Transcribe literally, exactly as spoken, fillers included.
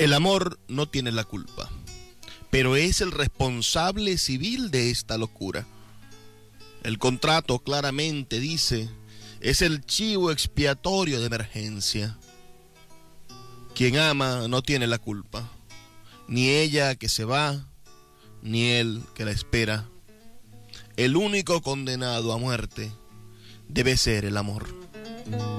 El amor no tiene la culpa, pero es el responsable civil de esta locura. El contrato claramente dice, es el chivo expiatorio de emergencia. Quien ama no tiene la culpa, ni ella que se va, ni él que la espera. El único condenado a muerte debe ser el amor.